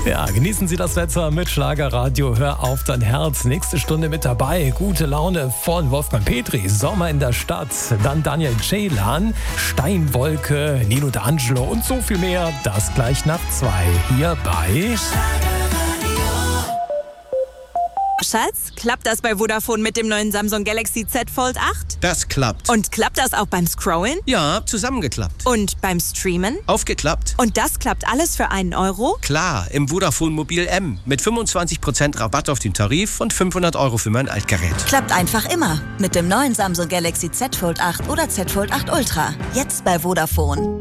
Ja, genießen Sie das Wetter mit Schlagerradio. Hör auf dein Herz. Nächste Stunde mit dabei. Gute Laune von Wolfgang Petri. Sommer in der Stadt. Dann Daniel Ceylan, Steinwolke, Nino D'Angelo und so viel mehr. Das gleich nach 2 hier bei Schatz, klappt das bei Vodafone mit dem neuen Samsung Galaxy Z Fold 8? Das klappt. Und klappt das auch beim Scrollen? Ja, zusammengeklappt. Und beim Streamen? Aufgeklappt. Und das klappt alles für einen Euro? Klar, im Vodafone Mobil M. Mit 25% Rabatt auf den Tarif und 500 € für mein Altgerät. Klappt einfach immer. Mit dem neuen Samsung Galaxy Z Fold 8 oder Z Fold 8 Ultra. Jetzt bei Vodafone.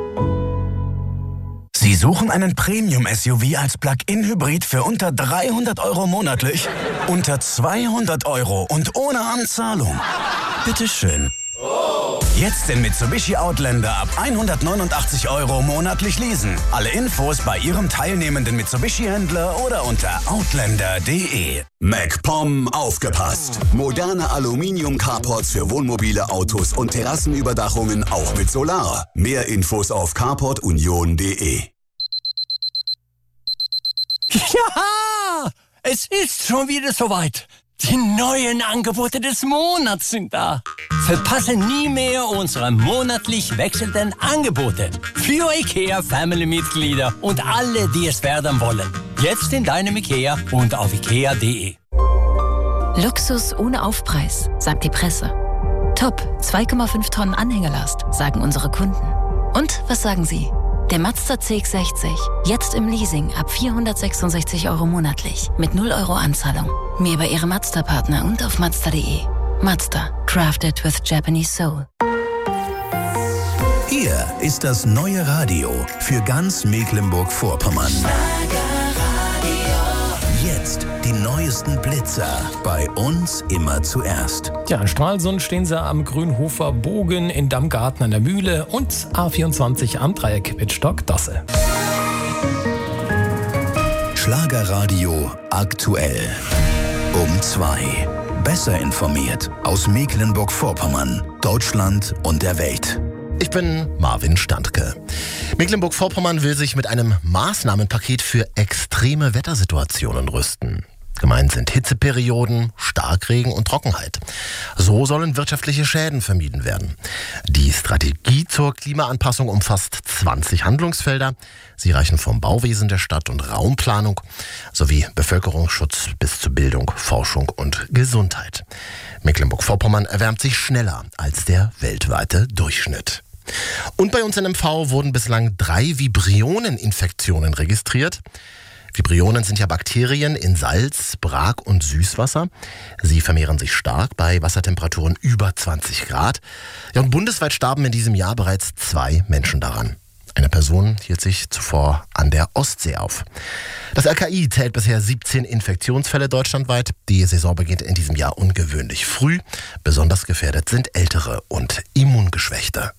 Sie suchen einen Premium-SUV als Plug-in-Hybrid für unter 300 € monatlich? Unter 200 € und ohne Anzahlung? Bitteschön. Jetzt den Mitsubishi Outlander ab 189 € monatlich leasen. Alle Infos bei Ihrem teilnehmenden Mitsubishi-Händler oder unter outlander.de. MacPom aufgepasst. Moderne Aluminium-Carports für Wohnmobile, Autos und Terrassenüberdachungen auch mit Solar. Mehr Infos auf carportunion.de. Ja, es ist schon wieder soweit. Die neuen Angebote des Monats sind da. Verpasse nie mehr unsere monatlich wechselnden Angebote für IKEA-Family-Mitglieder und alle, die es werden wollen. Jetzt in deinem IKEA und auf ikea.de. Luxus ohne Aufpreis, sagt die Presse. Top, 2,5 Tonnen Anhängelast, sagen unsere Kunden. Und was sagen Sie? Der Mazda CX-60, jetzt im Leasing ab 466 € monatlich, mit 0 € Anzahlung. Mehr bei Ihrem Mazda-Partner und auf Mazda.de. Mazda, crafted with Japanese soul. Hier ist das neue Radio für ganz Mecklenburg-Vorpommern. Jetzt die neuesten Blitzer. Bei uns immer zuerst. Ja, in Stralsund stehen sie am Grünhofer Bogen, in Dammgarten an der Mühle und A24 am Dreieck Wittstock-Dosse. Schlagerradio aktuell. Um 2. Besser informiert aus Mecklenburg-Vorpommern, Deutschland und der Welt. Ich bin Marvin Standke. Mecklenburg-Vorpommern will sich mit einem Maßnahmenpaket für extreme Wettersituationen rüsten. Gemeint sind Hitzeperioden, Starkregen und Trockenheit. So sollen wirtschaftliche Schäden vermieden werden. Die Strategie zur Klimaanpassung umfasst 20 Handlungsfelder. Sie reichen vom Bauwesen der Stadt und Raumplanung sowie Bevölkerungsschutz bis zu Bildung, Forschung und Gesundheit. Mecklenburg-Vorpommern erwärmt sich schneller als der weltweite Durchschnitt. Und bei uns in MV wurden bislang 3 Vibrioneninfektionen registriert. Vibrionen sind ja Bakterien in Salz, Brак und Süßwasser. Sie vermehren sich stark bei Wassertemperaturen über 20 Grad. Ja, und bundesweit starben in diesem Jahr bereits 2 Menschen daran. Eine Person hielt sich zuvor an der Ostsee auf. Das RKI zählt bisher 17 Infektionsfälle deutschlandweit. Die Saison beginnt in diesem Jahr ungewöhnlich früh. Besonders gefährdet sind Ältere und Immungeschwächte.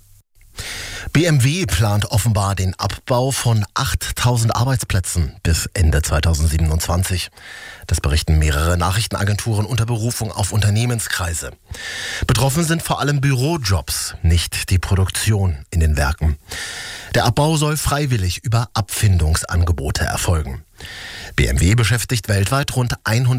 BMW plant offenbar den Abbau von 8.000 Arbeitsplätzen bis Ende 2027. Das berichten mehrere Nachrichtenagenturen unter Berufung auf Unternehmenskreise. Betroffen sind vor allem Bürojobs, nicht die Produktion in den Werken. Der Abbau soll freiwillig über Abfindungsangebote erfolgen. BMW beschäftigt weltweit rund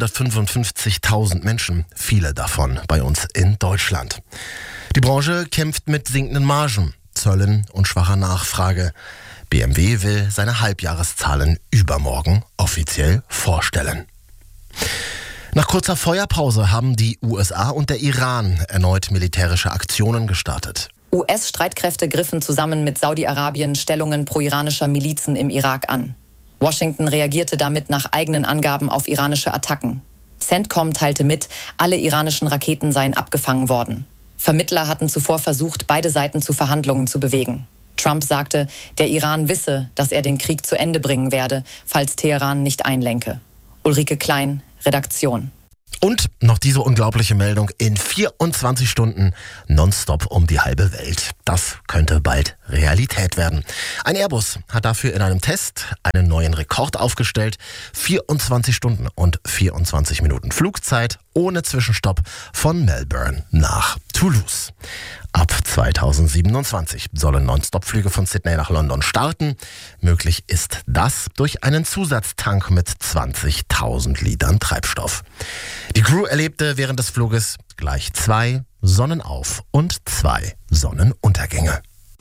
155.000 Menschen, viele davon bei uns in Deutschland. Die Branche kämpft mit sinkenden Margen, Zöllen und schwacher Nachfrage. BMW will seine Halbjahreszahlen übermorgen offiziell vorstellen. Nach kurzer Feuerpause haben die USA und der Iran erneut militärische Aktionen gestartet. US-Streitkräfte griffen zusammen mit Saudi-Arabien Stellungen pro-iranischer Milizen im Irak an. Washington reagierte damit nach eigenen Angaben auf iranische Attacken. CENTCOM teilte mit, alle iranischen Raketen seien abgefangen worden. Vermittler hatten zuvor versucht, beide Seiten zu Verhandlungen zu bewegen. Trump sagte, der Iran wisse, dass er den Krieg zu Ende bringen werde, falls Teheran nicht einlenke. Ulrike Klein, Redaktion. Und noch diese unglaubliche Meldung: in 24 Stunden nonstop um die halbe Welt. Das könnte bald Realität werden. Ein Airbus hat dafür in einem Test einen neuen Rekord aufgestellt. 24 Stunden und 24 Minuten Flugzeit ohne Zwischenstopp von Melbourne nach Toulouse. Ab 2027 sollen Non-Stop-Flüge von Sydney nach London starten. Möglich ist das durch einen Zusatztank mit 20.000 Litern Treibstoff. Die Crew erlebte während des Fluges gleich 2 Sonnenauf- und 2 Sonnenuntergänge.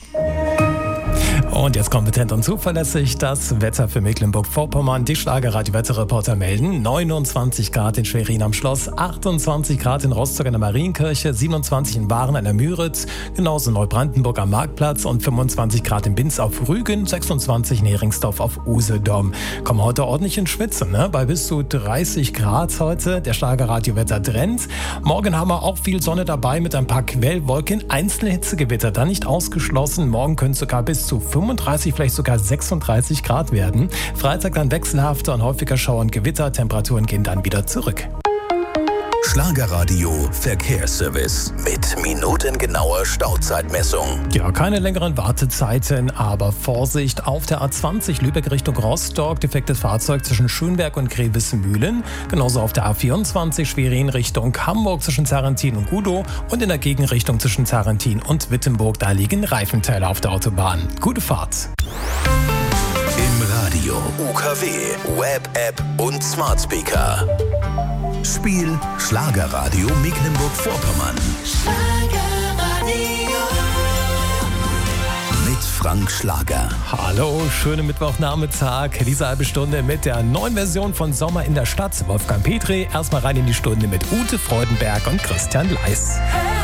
Und jetzt kompetent und zuverlässig das Wetter für Mecklenburg-Vorpommern. Die Schlagerradio-Wetterreporter melden 29 Grad in Schwerin am Schloss, 28 Grad in Rostock an der Marienkirche, 27 in Waren an der Müritz, genauso Neubrandenburg am Marktplatz und 25 Grad in Binz auf Rügen, 26 in Heringsdorf auf Usedom. Kommen heute ordentlich in Schwitzen, ne? Bei bis zu 30 Grad heute. Der Schlagerradio-Wetter-Trend. Morgen haben wir auch viel Sonne dabei mit ein paar Quellwolken. Einzelne Hitzegewitter dann nicht ausgeschlossen. Morgen können sogar bis zu 35, vielleicht sogar 36 Grad werden. Freitag dann wechselhafter und häufiger Schauer und Gewitter. Temperaturen gehen dann wieder zurück. Schlagerradio Verkehrsservice mit minutengenauer Stauzeitmessung. Ja, keine längeren Wartezeiten, aber Vorsicht auf der A20 Lübeck Richtung Rostock. Defektes Fahrzeug zwischen Schönberg und Grevesmühlen. Genauso auf der A24 Schwerin Richtung Hamburg zwischen Zarentin und Gudow. Und in der Gegenrichtung zwischen Zarentin und Wittenburg. Da liegen Reifenteile auf der Autobahn. Gute Fahrt. Im Radio, UKW, Web-App und Smart Speaker. Spiel Schlagerradio Mecklenburg-Vorpommern. Schlagerradio. Mit Frank Schlager. Hallo, schönen Mittwochnachmittag. Diese halbe Stunde mit der neuen Version von Sommer in der Stadt. Wolfgang Petri. Erstmal rein in die Stunde mit Ute Freudenberg und Christian Leis.